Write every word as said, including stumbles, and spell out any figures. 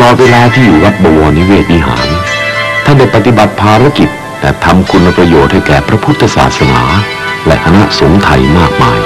อดเวลาที่อยู่วัดบวรนิเวศวิหารท่านได้ปฏิบัติภารกิจและทำคุณประโยชน์ให้แก่พระพุทธศาสนาและคณะสงฆ์ไทยมากมาย